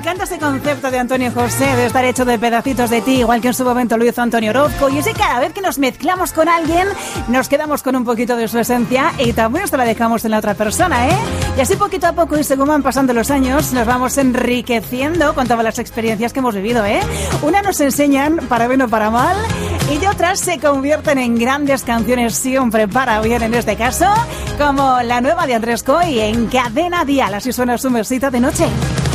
encanta ese concepto de Antonio José de estar hecho de pedacitos de ti, igual que en su momento lo hizo Antonio Orozco. Y es que cada vez que nos mezclamos con alguien, nos quedamos con un poquito de su esencia y también nos la dejamos en la otra persona, ¿eh? Y así poquito a poco y según van pasando los años, nos vamos enriqueciendo con todas las experiencias que hemos vivido, ¿eh? Unas nos enseñan para bien o para mal y de otras se convierten en grandes canciones siempre para bien en este caso, como la nueva de Andrés Coy en Cadena Dial. Así suena su mesita de noche.